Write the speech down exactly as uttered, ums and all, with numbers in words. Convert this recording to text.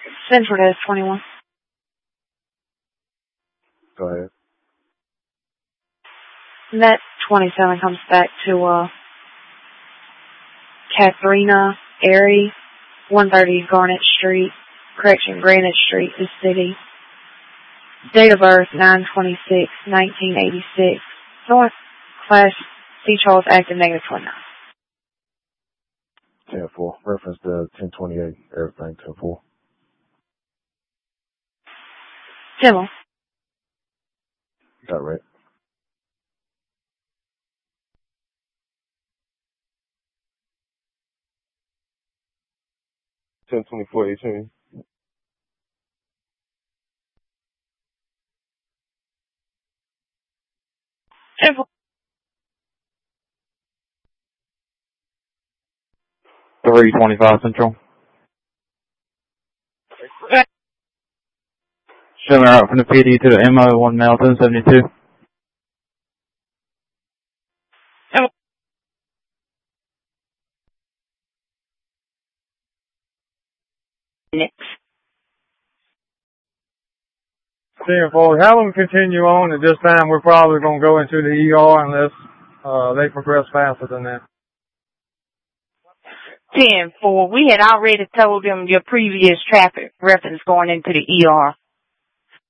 Central Desk twenty-one. Go ahead. Net twenty-seven comes back to, uh, Katharina Airy, one thirty Garnet Street, correction, Granite Street, the city. Date of birth, nine twenty-six nineteen eighty-six. North Class C. Charles, active negative twenty-nine. ten four. Reference to ten twenty-eight. Everything ten four. Demo. Got right. ten twenty-four eighteen. Demo. three twenty-five Central. Showing out from the P D to the M O, one Melton, seventy-two. Demo. Next. ten four, have them continue on. At this time, we're probably going to go into the E R unless uh, they progress faster than that. ten four, we had already told them your previous traffic reference going into the E R.